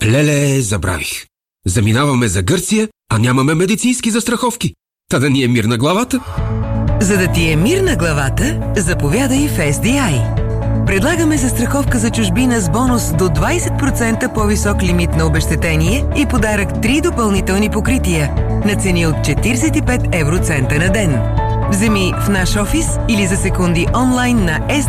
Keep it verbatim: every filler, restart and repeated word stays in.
Леле, забравих. Заминаваме за Гърция, а нямаме медицински застраховки. Та да ни е мир на главата. За да ти е мир на главата, заповядай в Ес Ди Ай. Предлагаме застраховка за чужбина с бонус до двайсет процента по-висок лимит на обезщетение и подарък три допълнителни покрития на цени от четирийсет и пет евроцента на ден. Вземи в наш офис или за секунди онлайн на ес